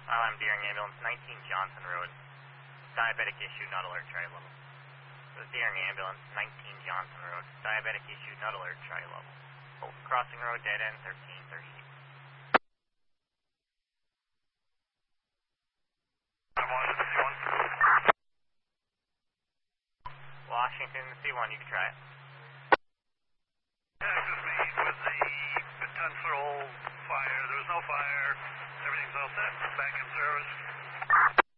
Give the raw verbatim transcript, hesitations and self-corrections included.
I'm Deering Ambulance, nineteen Johnson Road. Diabetic issue, not alert, try level. This is Deering Ambulance, nineteen Johnson Road. Diabetic issue, not alert, try level. Oh, crossing road, dead end, thirteen thirty-eight. Washington, C one, you can try it.